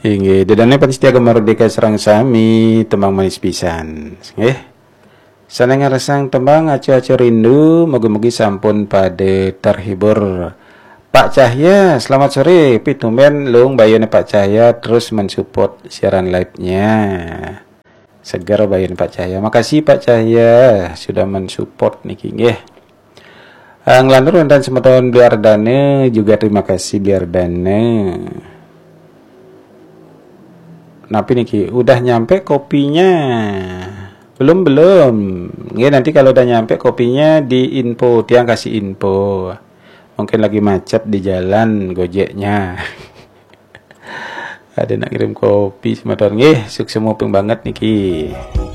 Inggih, dedane panitia Merdeka Serang Sami, tembang manis pisan. Nggih. Sanengan resang tembang acu-acu rindu, mugi-mugi sampun pada terhibur. Pak Cahya, selamat sore. Pitumen lung bayane Pak Cahya terus mensupport siaran live-nya. Segar bayane Pak Cahya. Makasih Pak Cahya sudah mensupport niki nggih. Nglantur dan semeton Biardane juga terima kasih Biardane. Napi niki udah nyampe kopinya. Belum. Ya nanti kalau udah nyampe kopinya di info, tiang kasih info. Mungkin lagi macet di jalan Gojeknya. Ada nak kirim kopi semeton nggih, sukses mupeng banget niki.